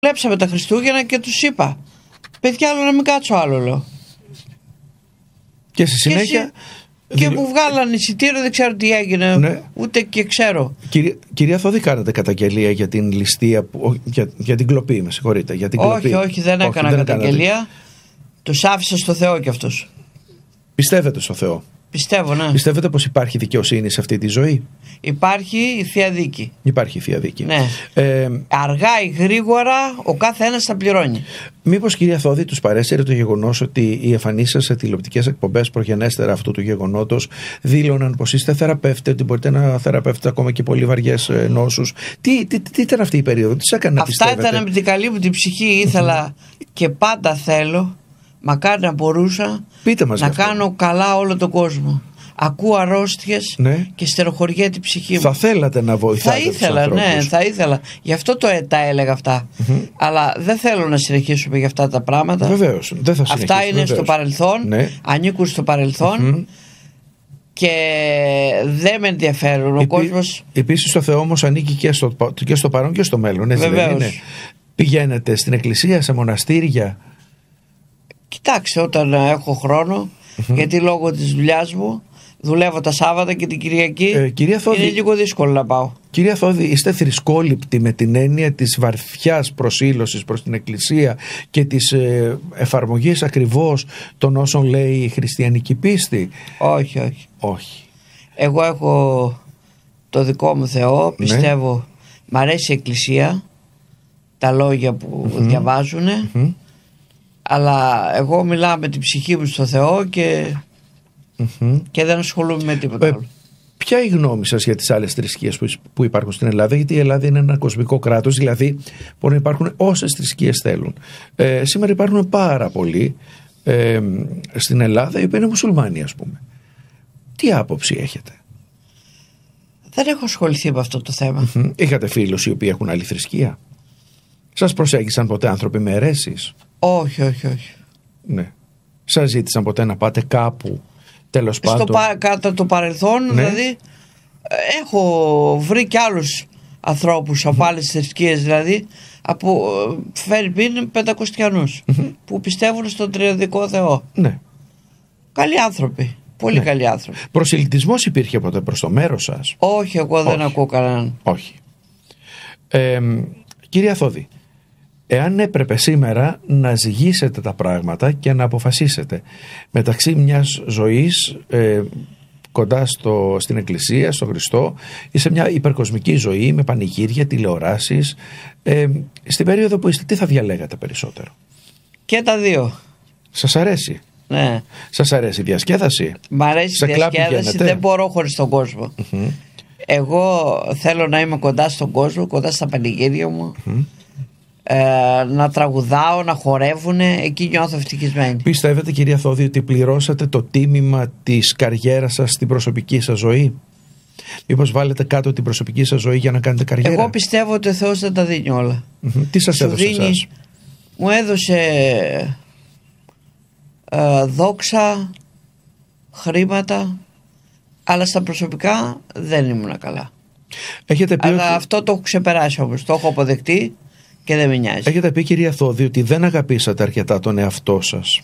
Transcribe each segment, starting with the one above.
Βλέψαμε τα Χριστούγεννα και τους είπα, παιδιά, άλλο να μην κάτσω άλλο, λέω. Και στη συνέχεια. Και μου βγάλανε εισιτήριο, δεν ξέρω τι έγινε, ναι. Ούτε και ξέρω. Κυρία Θόδη, κάνατε καταγγελία για την ληστεία, για την κλοπή, με συγχωρείτε. Για την κλοπή. Όχι, δεν έκανα καταγγελία. Τους άφησα στο Θεό κι αυτούς. Πιστεύετε στο Θεό? Πιστεύω, ναι. Πιστεύετε πως υπάρχει δικαιοσύνη σε αυτή τη ζωή? Υπάρχει η Θεία Δίκη. Υπάρχει η Θεία Δίκη. Ναι. Αργά ή γρήγορα ο κάθε ένας θα πληρώνει. Μήπως, κυρία Θόδη, τους παρέσυρε το γεγονός ότι οι εμφανίσεις σας σε τηλεοπτικές εκπομπές προγενέστερα αυτού του γεγονότος δήλωναν πως είστε θεραπεύτε, ότι μπορείτε να θεραπεύετε ακόμα και πολύ βαριές νόσους? Τι ήταν αυτή η περίοδο, τι σας έκανε να πιστεύετε? Αυτά ήταν με την καλή μου την ψυχή. Ήθελα και πάντα θέλω, μακάρι να μπορούσα, να κάνω καλά όλο τον κόσμο. Ακούω αρρώστιες, ναι, και στεροχωριέται η ψυχή μου. Θα θέλατε να βοηθάτε τους ανθρώπους? Ναι, θα ήθελα. Γι' αυτό τα έλεγα αυτά. Αλλά δεν θέλω να συνεχίσουμε για αυτά τα πράγματα. Βεβαίως, δεν θα συνεχίσουμε. Αυτά είναι στο παρελθόν, ναι, ανήκουν στο παρελθόν, και δεν με ενδιαφέρουν. Ο κόσμος... Επίσης το Θεό όμως ανήκει και στο παρόν και στο μέλλον. Έτσι δεν είναι? Πηγαίνετε στην εκκλησία, σε μοναστήρια? Κοιτάξτε, όταν έχω χρόνο, γιατί λόγω της δουλειάς μου δουλεύω τα Σάββατα και την Κυριακή, κυρία Θόδη, είναι λίγο δύσκολο να πάω. Κυρία Θόδη, είστε θρησκόληπτοι με την έννοια της βαθιάς προσήλωσης προς την εκκλησία και της εφαρμογής ακριβώς των όσων λέει η χριστιανική πίστη? Όχι. Εγώ έχω το δικό μου Θεό, πιστεύω, ναι. Μ' αρέσει η εκκλησία, τα λόγια που διαβάζουν, αλλά εγώ μιλάω με την ψυχή μου στο Θεό και δεν ασχολούμαι με τίποτα άλλο. Ποια η γνώμη σας για τις άλλες θρησκείες που υπάρχουν στην Ελλάδα? Γιατί η Ελλάδα είναι ένα κοσμικό κράτος, δηλαδή μπορεί να υπάρχουν όσες θρησκείες θέλουν. Σήμερα υπάρχουν πάρα πολλοί στην Ελλάδα οι οποίοι είναι μουσουλμάνοι, ας πούμε. Τι άποψη έχετε? Δεν έχω ασχοληθεί με αυτό το θέμα. Είχατε φίλους οι οποίοι έχουν άλλη θρησκεία? Σας προσέγγισαν ποτέ άνθρωποι με αιρέσεις? Όχι. Ναι. Σας ζήτησαν ποτέ να πάτε κάπου, τέλος πάντων? Κατά το παρελθόν, ναι, δηλαδή έχω βρει και άλλους ανθρώπους από άλλες θρησκείες, δηλαδή από Φερρυπίν Πεντακοστιανούς, που πιστεύουν στον τριαδικό Θεό. Ναι. Καλοί άνθρωποι. Πολύ καλοί άνθρωποι. Προσελητισμός υπήρχε ποτέ προς το μέρος σας? Όχι, εγώ δεν ακούω κανέναν. Όχι. Κυρία Θόδη, εάν έπρεπε σήμερα να ζυγίσετε τα πράγματα και να αποφασίσετε μεταξύ μιας ζωής κοντά στην Εκκλησία, στο Χριστό, ή σε μια υπερκοσμική ζωή με πανηγύρια, τηλεοράσεις, στην περίοδο που είστε, τι θα διαλέγατε περισσότερο? Και τα δύο. Σας αρέσει? Ναι. Σας αρέσει η διασκέδαση? Μ' αρέσει η διασκέδαση, δεν μπορώ χωρίς τον κόσμο. Εγώ θέλω να είμαι κοντά στον κόσμο, κοντά στα πανηγύρια μου, να τραγουδάω, να χορεύουνε, εκεί νιώθω ευτυχισμένη. Πιστεύετε, κυρία Θόδη, ότι πληρώσατε το τίμημα της καριέρας σας στην προσωπική σας ζωή? Μήπως βάλετε κάτω την προσωπική σας ζωή για να κάνετε καριέρα? Εγώ πιστεύω ότι ο Θεός δεν τα δίνει όλα. Τι σας έδωσε εσάς? Μου έδωσε δόξα, χρήματα, αλλά στα προσωπικά δεν ήμουν καλά. Αλλά αυτό το έχω ξεπεράσει όμως, το έχω αποδεχτεί και δεν με νοιάζει. Έχετε πει, κυρία Θόδη, ότι δεν αγαπήσατε αρκετά τον εαυτό σας?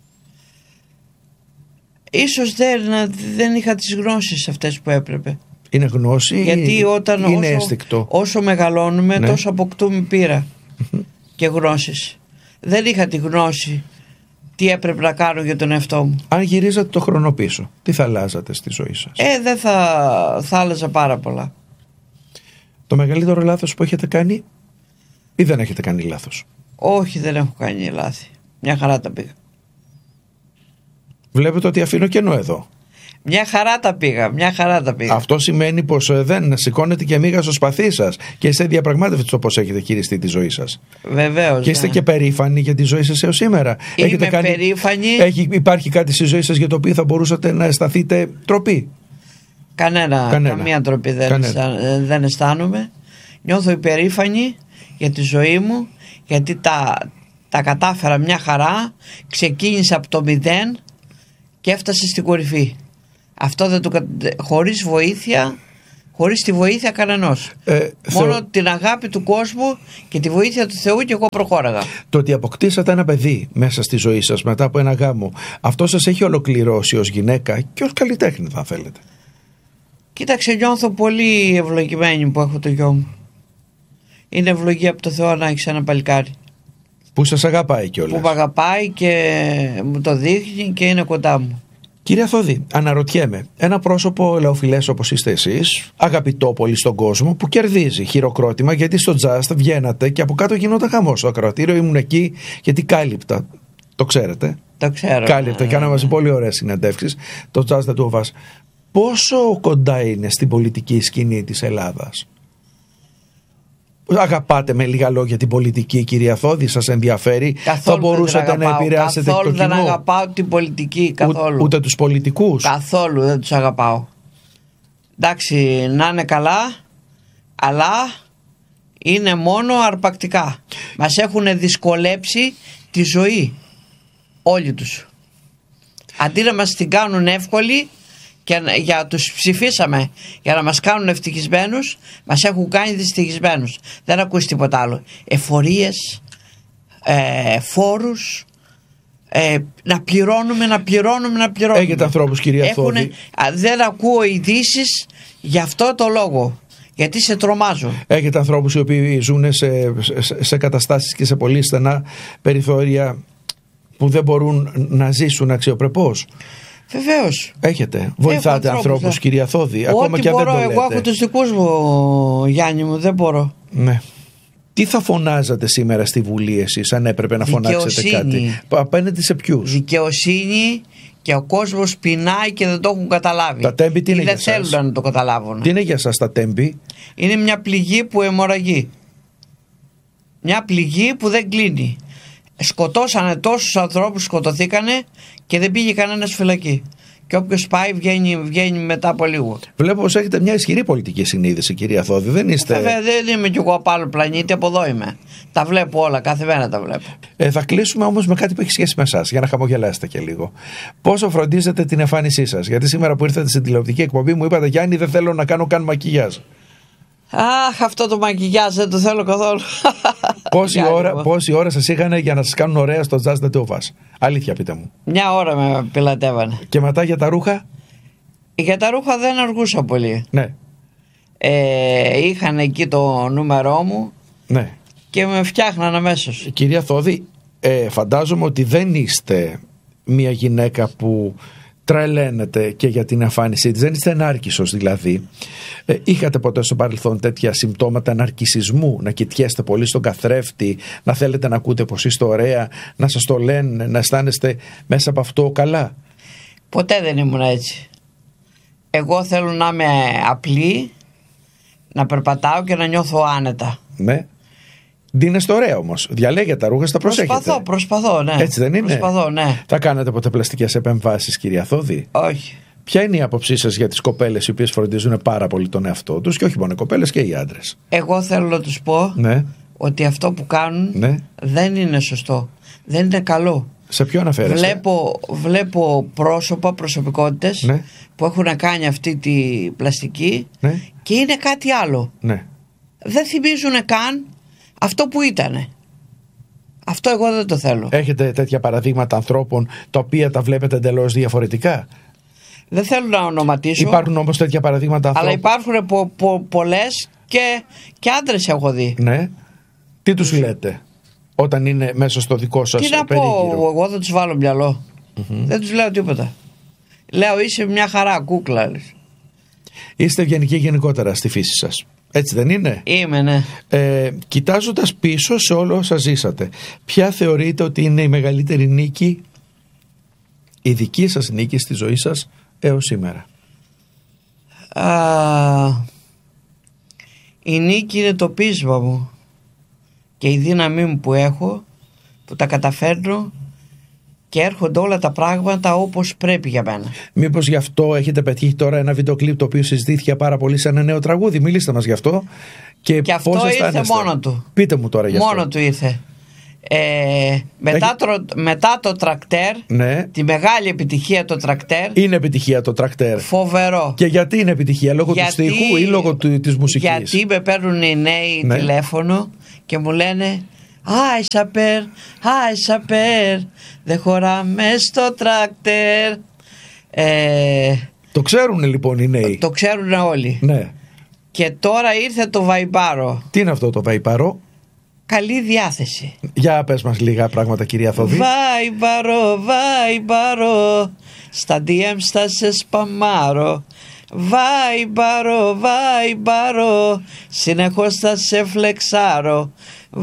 Ίσως δεν είχα τις γνώσεις αυτές που έπρεπε. Είναι γνώση? Γιατί όταν είναι αίσθηκτο? Όσο μεγαλώνουμε, ναι, τόσο αποκτούμε πείρα και γνώσεις. Δεν είχα τη γνώση τι έπρεπε να κάνω για τον εαυτό μου. Αν γυρίζατε το χρόνο πίσω, τι θα αλλάζατε στη ζωή σας? Δεν θα άλλαζα πάρα πολλά. Το μεγαλύτερο λάθος που έχετε κάνει, ή δεν έχετε κάνει λάθος? Όχι, δεν έχω κάνει λάθη. Μια χαρά τα πήγα. Βλέπετε ότι αφήνω κενό εδώ. Μια χαρά τα πήγα. Αυτό σημαίνει πως δεν σηκώνετε και μίγα στο σπαθί σας και είστε διαπραγμάτευτοι στο πώς έχετε χειριστεί τη ζωή σας. Βεβαίως. Και είστε και περήφανοι για τη ζωή σας έως σήμερα. Είμαι περήφανη. Υπάρχει κάτι στη ζωή σας για το οποίο θα μπορούσατε να αισθανθείτε τροπή? Καμία τροπή δεν αισθάνομαι. Νιώθω υπερήφανη για τη ζωή μου, γιατί τα κατάφερα μια χαρά. Ξεκίνησα από το 0 και έφτασε στην κορυφή. Αυτό χωρίς βοήθεια, χωρίς τη βοήθεια κανενός. Μόνο την αγάπη του κόσμου και τη βοήθεια του Θεού, και εγώ προχώραγα. Το ότι αποκτήσατε ένα παιδί μέσα στη ζωή σας μετά από ένα γάμο, αυτό σας έχει ολοκληρώσει ως γυναίκα και ως καλλιτέχνη, θα θέλετε? Κοίταξε, νιώθω πολύ ευλογημένη που έχω το γιο μου. Είναι ευλογία από το Θεό να έχεις ένα παλικάρι που σας αγαπάει κιόλας. Που με αγαπάει και μου το δείχνει και είναι κοντά μου. Κυρία Θόδη, αναρωτιέμαι, ένα πρόσωπο ελεοφιλές όπως είστε εσείς, αγαπητό πολύ στον κόσμο, που κερδίζει χειροκρότημα γιατί στο Just βγαίνατε και από κάτω γινόταν χαμός. Στο ακροατήριο ήμουν εκεί γιατί κάλυπτα. Το ξέρετε? Το ξέρω. Κάλυπτα, κάναμε μαζί πολύ ωραίες συνεντεύξεις. Το Just The Two of Us. Πόσο κοντά είναι στην πολιτική σκηνή της Ελλάδας? Αγαπάτε με λίγα λόγια την πολιτική, κυρία Θόδη? Σας ενδιαφέρει? Καθόλου? Θα μπορούσατε να επηρεάσετε το κοινό? Καθόλου δεν αγαπάω την πολιτική, καθόλου. Ούτε τους πολιτικούς? Καθόλου δεν τους αγαπάω. Εντάξει, να είναι καλά, αλλά είναι μόνο αρπακτικά. Μας έχουν δυσκολέψει τη ζωή όλοι τους. Αντί να μας την κάνουν εύκολη, και για τους ψηφίσαμε για να μας κάνουν ευτυχισμένους, μας έχουν κάνει δυστυχισμένους. Δεν ακούσει τίποτα άλλο. Εφορίες, φόρους, να πληρώνουμε. Έχετε ανθρώπους, κυρία Θόδη? Δεν ακούω ειδήσεις για αυτό το λόγο, γιατί σε τρομάζω. Έχετε ανθρώπους οι οποίοι ζουν σε καταστάσεις και σε πολύ στενά περιθώρια που δεν μπορούν να ζήσουν αξιοπρεπώς? Βεβαίως. Έχετε? Βοηθάτε ανθρώπους, κυρία Θόδη? Ακόμα και αν δεν το λέτε. Εγώ έχω τους δικούς μου, Γιάννη μου, δεν μπορώ. Ναι. Τι θα φωνάζατε σήμερα στη Βουλή εσείς, αν έπρεπε να φωνάξετε κάτι? Απέναντι σε ποιους? Δικαιοσύνη, και ο κόσμος πεινάει και δεν το έχουν καταλάβει. Τα τέμπη τι είναι για σας? Δεν θέλουν να το καταλάβουν. Τι είναι για σας τα τέμπη? Είναι μια πληγή που αιμορραγεί. Μια πληγή που δεν κλείνει. Σκοτώσανε τόσους ανθρώπους, σκοτωθήκανε και δεν πήγε κανένας φυλακή. Και όποιος πάει βγαίνει μετά από λίγο. Βλέπω πως έχετε μια ισχυρή πολιτική συνείδηση, κυρία Θόδη. Δεν είστε? Βέβαια, δεν είμαι κι εγώ από άλλο πλανήτη, από εδώ είμαι. Τα βλέπω όλα, κάθε μέρα τα βλέπω. Θα κλείσουμε όμως με κάτι που έχει σχέση με εσάς, για να χαμογελάσετε και λίγο. Πόσο φροντίζετε την εμφάνισή σας? Γιατί σήμερα που ήρθατε στην τηλεοπτική εκπομπή μου είπατε, Γιάννη, δεν θέλω να κάνω καν μακιγιάζ. Αχ, αυτό το μακιγιάζ δεν το θέλω καθόλου. Πόση ώρα σας είχανε για να σας κάνουν ωραία στο Just The Two of Us? Αλήθεια, πείτε μου. Μια ώρα με πιλατεύανε. Και μετά για τα ρούχα? Για τα ρούχα δεν αργούσα πολύ. Ναι. Είχαν εκεί το νούμερό μου. Ναι. Και με φτιάχναν αμέσως. Κυρία Θόδη, φαντάζομαι ότι δεν είστε μια γυναίκα που τρελαίνεται και για την εμφάνισή της. Δεν είστε νάρκισσος δηλαδή. Είχατε ποτέ στο παρελθόν τέτοια συμπτώματα ναρκισσισμού? Να κοιτιέστε πολύ στον καθρέφτη, να θέλετε να ακούτε πως είστε ωραία, να σας το λένε, να αισθάνεστε μέσα από αυτό καλά? Ποτέ δεν ήμουν έτσι. Εγώ θέλω να είμαι απλή, να περπατάω και να νιώθω άνετα. Ναι. Ντύνεστε ωραία όμως. Διαλέγετε τα ρούχα, τα προσέχετε. Προσπαθώ, ναι. Έτσι δεν είναι? Προσπαθώ, ναι. Θα κάνετε ποτέ πλαστικές επεμβάσεις, κυρία Θόδη? Όχι. Ποια είναι η άποψή σας για τις κοπέλες οι οποίες φροντίζουν πάρα πολύ τον εαυτό τους, και όχι μόνο οι κοπέλες και οι άντρες? Εγώ θέλω να τους πω, ναι, ότι αυτό που κάνουν, ναι, δεν είναι σωστό. Δεν είναι καλό. Σε ποιο αναφέρεστε? Βλέπω πρόσωπα, προσωπικότητες, ναι, που έχουν κάνει αυτή τη πλαστική, ναι, και είναι κάτι άλλο. Ναι. Δεν θυμίζουν καν αυτό που ήτανε. Αυτό εγώ δεν το θέλω. Έχετε τέτοια παραδείγματα ανθρώπων τα οποία τα βλέπετε εντελώς διαφορετικά? Δεν θέλω να ονοματίσω. Υπάρχουν όμως τέτοια παραδείγματα ανθρώπων. Αλλά υπάρχουν πολλές και άντρες έχω δει. Ναι. Τι τους λέτε όταν είναι μέσα στο δικό σας περίγυρο? Τι να πω, εγώ δεν τους βάλω μυαλό. Δεν τους λέω τίποτα. Λέω είσαι μια χαρά κούκλα. Είστε ευγενικοί γενικότερα στη φύση σας. Έτσι δεν είναι? Είμαι, ναι. Κοιτάζοντας πίσω σε όλο όσα ζήσατε, ποια θεωρείτε ότι είναι η μεγαλύτερη νίκη, η δική σας νίκη στη ζωή σας έως σήμερα? Η νίκη είναι το πείσμα μου και η δύναμή μου που έχω, που τα καταφέρνω και έρχονται όλα τα πράγματα όπως πρέπει για μένα. Μήπως γι' αυτό έχετε πετύχει τώρα ένα βίντεο κλιπ το οποίο συζητήθηκε πάρα πολύ σε ένα νέο τραγούδι? Μιλήστε μας γι' αυτό. Και αυτό ήρθε μόνο του. Πείτε μου τώρα γι' αυτό. Μόνο του ήρθε. Μετά το τρακτέρ, ναι. Τη μεγάλη επιτυχία το τρακτέρ. Είναι επιτυχία το τρακτέρ. Φοβερό. Και γιατί είναι επιτυχία, λόγω του στίχου ή λόγω της μουσικής? Γιατί με παίρνουν οι νέοι, ναι, τηλέφωνο και μου λένε «Άι σαπέρ, δεν χωράμε στο τρακτέρ». Το ξέρουν λοιπόν οι νέοι. Το ξέρουν όλοι. Ναι. Και τώρα ήρθε το βαϊπάρο. Τι είναι αυτό το βαϊπάρο? Καλή διάθεση. Για πες μας λίγα πράγματα, κυρία Θοδή. Βαϊπάρο, στα DM στα σε σπαμάρω. Βαϊπάρο, συνεχώς θα σε φλεξάρω.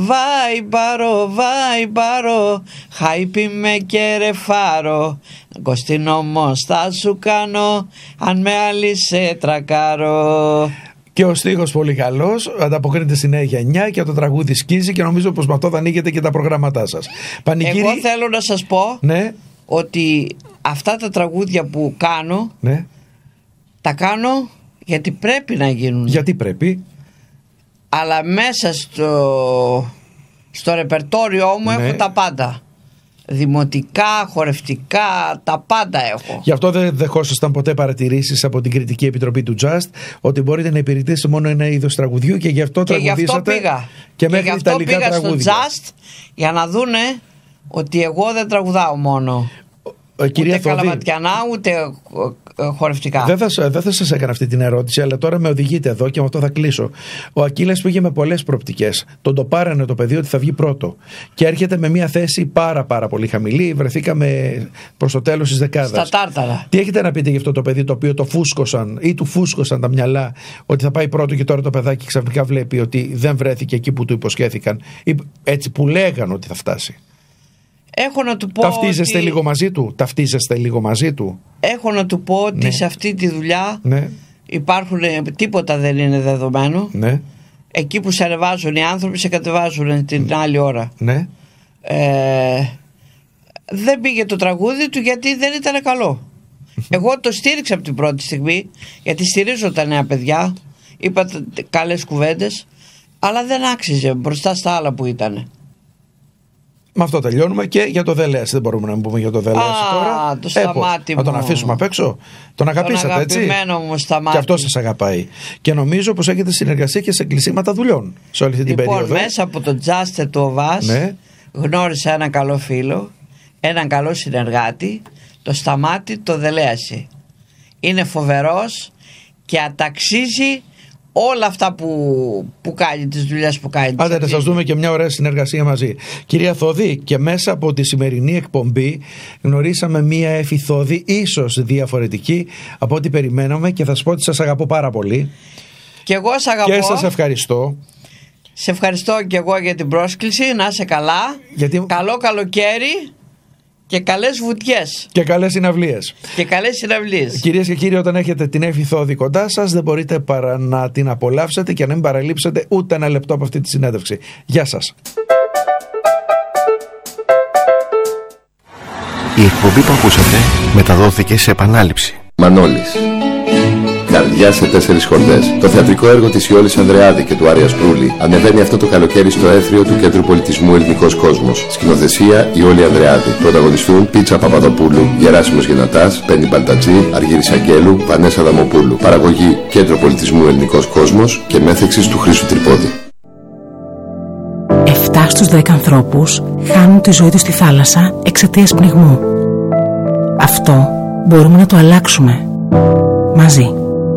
Βαϊπάρο, χάιπι με και ρεφάρω. Κωστίν όμως θα σου κάνω, αν με άλλη σε τρακάρω. Και ο στίχος πολύ καλός, ανταποκρίνεται στη νέα γενιά και το τραγούδι σκίζει και νομίζω πως με αυτό θα ανοίγετε και τα προγράμματά σας. Πανηγύρι... Εγώ θέλω να σας πω, ναι, ότι αυτά τα τραγούδια που κάνω, ναι, τα κάνω γιατί πρέπει να γίνουν. Γιατί πρέπει? Αλλά μέσα στο ρεπερτόριό μου, ναι, έχω τα πάντα. Δημοτικά, χορευτικά, τα πάντα έχω. Γι' αυτό δεν δεχόσασταν ποτέ παρατηρήσεις από την Κριτική Επιτροπή του Just ότι μπορείτε να υπηρετήσετε μόνο ένα είδος τραγουδιού και γι' αυτό τραγουδήσατε. Και μέχρι γι' αυτό πήγα στο Just για να δούνε ότι εγώ δεν τραγουδάω μόνο. Ούτε καλαματιανά, ούτε χορευτικά. Δεν θα σας έκανα αυτή την ερώτηση, αλλά τώρα με οδηγείτε εδώ και με αυτό θα κλείσω. Ο Ακύλας πήγε με πολλές προοπτικές. Τον το πάρανε το παιδί ότι θα βγει πρώτο. Και έρχεται με μια θέση πάρα πολύ χαμηλή. Βρεθήκαμε προς το τέλος της δεκάδας. Στα τάρταρα. Τι έχετε να πείτε για αυτό το παιδί το οποίο το φούσκωσαν ή του φούσκωσαν τα μυαλά ότι θα πάει πρώτο και τώρα το παιδάκι ξαφνικά βλέπει ότι δεν βρέθηκε εκεί που του υποσχέθηκαν ή έτσι που λέγαν ότι θα φτάσει? Έχω να του πω Ταυτίζεστε λίγο μαζί του? Έχω να του πω ότι, ναι, σε αυτή τη δουλειά, ναι, υπάρχουν, τίποτα δεν είναι δεδομένο. Ναι. Εκεί που σε ανεβάζουν οι άνθρωποι σε κατεβάζουν την άλλη ώρα. Ναι. Δεν πήγε το τραγούδι του γιατί δεν ήταν καλό. Εγώ το στήριξα από την πρώτη στιγμή, γιατί στηρίζω τα νέα παιδιά, είπα καλές κουβέντες, αλλά δεν άξιζε μπροστά στα άλλα που ήταν. Με αυτό τελειώνουμε και για το Δελέας. Δεν μπορούμε να πούμε για το Δελέας τώρα. Το Σταμάτη μου. Να τον αφήσουμε απ' έξω. Τον αγαπήσατε, έτσι? Τον αγαπημένο μου Σταμάτη. Και αυτό σας αγαπάει. Και νομίζω πως έχετε συνεργασία και σε κλεισίματα δουλειών σε όλη αυτή την περίοδο. Λοιπόν, μέσα από το Just του ΟΒΑΣ, ναι, γνώρισα έναν καλό φίλο, έναν καλό συνεργάτη, το Σταμάτη το Δελέαση. Είναι φοβερός και αταξίζει όλα αυτά που κάνει, τις δουλειές που κάνει. Άντε να σας δούμε και μια ωραία συνεργασία μαζί. Κυρία Θοδή, και μέσα από τη σημερινή εκπομπή γνωρίσαμε μια Έφη Θοδή ίσως διαφορετική από ό,τι περιμέναμε και θα σας πω ότι σας αγαπώ πάρα πολύ. Και εγώ σας αγαπώ. Και σας ευχαριστώ. Σε ευχαριστώ και εγώ για την πρόσκληση. Να είσαι καλά. Καλό καλοκαίρι. Και καλές βουτιές. Και καλές συναυλίες. Κυρίες και κύριοι, όταν έχετε την Έφη Θόδη κοντά σας, δεν μπορείτε παρά να την απολαύσετε και να μην παραλείψετε ούτε ένα λεπτό από αυτή τη συνέντευξη. Γεια σας. Η εκπομπή που ακούσατε μεταδόθηκε σε επανάληψη. Μανώλης. Καρδιά σε 4 χορδές. Το θεατρικό έργο της Ιόλης Ανδρεάδη και του Άρια Σπρούλη ανεβαίνει αυτό το καλοκαίρι στο Έθριο του Κέντρου Πολιτισμού Ελληνικός Κόσμος. Σκηνοθεσία Ιόλη Ανδρεάδη. Πρωταγωνιστούν Πίτσα Παπαδοπούλου, Γεράσιμος Γενατάς, Πέννη Μπαλτατζή, Αργύρης Αγγέλου, Βανέσα Δαμοπούλου. Παραγωγή Κέντρο Πολιτισμού Ελληνικός Κόσμος και μέθεξης του Χρήστου Τρυπόδη. 7 στους 10 ανθρώπους χάνουν τη ζωή τους στη θάλασσα εξαιτίας πνιγμού. Αυτό μπορούμε να το αλλάξουμε μαζί.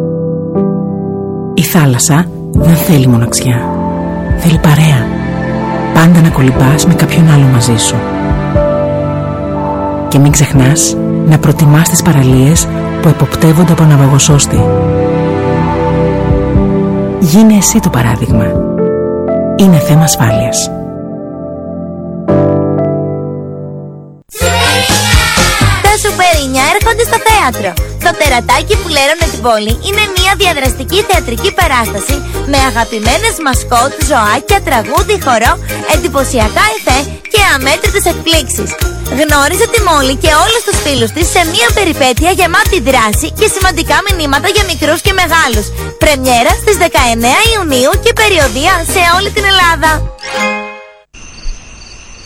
Η θάλασσα δεν θέλει μοναξιά. Θέλει παρέα. Πάντα να κολυμπάς με κάποιον άλλο μαζί σου. Και μην ξεχνάς να προτιμάς τις παραλίες που εποπτεύονται από ναυαγοσώστη. Γίνε εσύ το παράδειγμα. Είναι θέμα ασφάλειας. Τα Σουπερίνια έρχονται στο θέατρο. Το τερατάκι που λέρωνε την πόλη είναι μια διαδραστική θεατρική παράσταση με αγαπημένες μασκότ, ζωάκια, τραγούδι, χορό, εντυπωσιακά εφέ και αμέτρητες εκπλήξεις. Γνώρισε τη Μόλι και όλους τους φίλους της σε μια περιπέτεια γεμάτη δράση και σημαντικά μηνύματα για μικρούς και μεγάλους. Πρεμιέρα στις 19 Ιουνίου και περιοδεία σε όλη την Ελλάδα.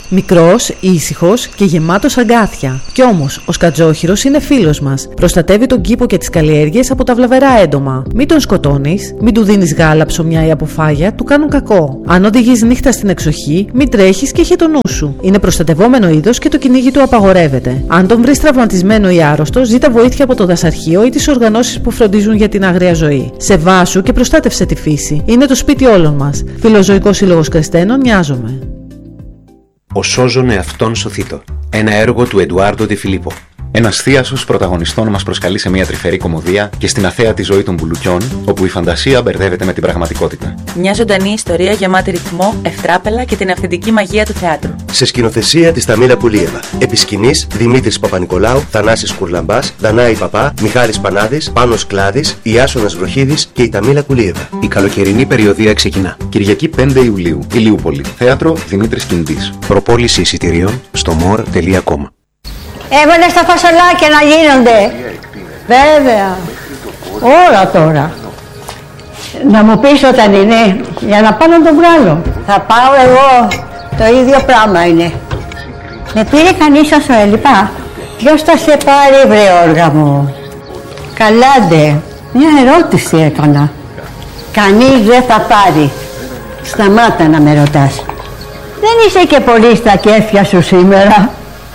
Μικρός, ήσυχος και γεμάτος αγκάθια. Κι όμως, ο σκατζόχυρος είναι φίλος μας. Προστατεύει τον κήπο και τις καλλιέργειες από τα βλαβερά έντομα. Μην τον σκοτώνεις, μην του δίνεις γάλα, ψωμιά ή αποφάγια, του κάνουν κακό. Αν οδηγείς νύχτα στην εξοχή, μην τρέχεις και έχει το νου σου. Είναι προστατευόμενο είδος και το κυνήγι του απαγορεύεται. Αν τον βρεις τραυματισμένο ή άρρωστο, ζήτα βοήθεια από το δασαρχείο ή τις οργανώσεις που φροντίζουν για την άγρια ζωή. Σεβάσου και προστάτευσε τη φύση. Είναι το σπίτι όλων μας. Φιλοζωικός Σύλλογος Κρεστένων, Νοιάζομαι. Ο σώζον εαυτόν σωθήτω. Ένα έργο του Εντουάρντο Ντι Φιλίππο. Ένας θίασος πρωταγωνιστών μας προσκαλεί σε μια τρυφερή κωμωδία και στην αθέατη ζωή των μπουλουκιών, όπου η φαντασία μπερδεύεται με την πραγματικότητα. Μια ζωντανή ιστορία γεμάτη ρυθμό, ευτράπελα και την αυθεντική μαγεία του θεάτρου. Σε σκηνοθεσία της Ταμίλα Πουλίεβα. Επί σκηνής Δημήτρης Παπα-Νικολάου, Θανάσης Κουρλαμπάς, Δανάη Παπά, Μιχάλης Πανάδης, Πάνος Κλάδης, Ιάσονας Βροχίδης και η Ταμίλα Πουλίεβα. Η καλοκαιρινή περιοδία ξεκινά. Κυριακή 5 Ιουλίου. Ηλιούπολη. Θέατρο Δημήτρης Κιντής. Προπόληση εισιτηρίων στο more.com. Έβαλες τα φασολάκια να γίνονται. Βέβαια. Όλα τώρα. Να μου πεις όταν είναι, για να πάω να το βγάλω. Θα πάω εγώ. Το ίδιο πράγμα είναι. Με πήρε κανείς όσο έλειπα. Ποιος θα σε πάρει, βρε όργα μου? Καλάντε. Μια ερώτηση έκανα. Κανείς δεν θα πάρει. Σταμάτα να με ρωτάς. Δεν είσαι και πολύ στα κέφια σου σήμερα.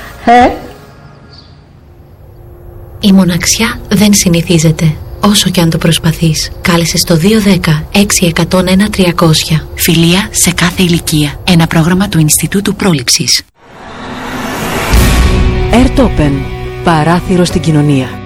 Η μοναξιά δεν συνηθίζεται, όσο και αν το προσπαθείς. Κάλεσε στο 210-6101-300. Φιλία σε κάθε ηλικία. Ένα πρόγραμμα του Ινστιτούτου Πρόληψης. Airtopen. Παράθυρο στην κοινωνία.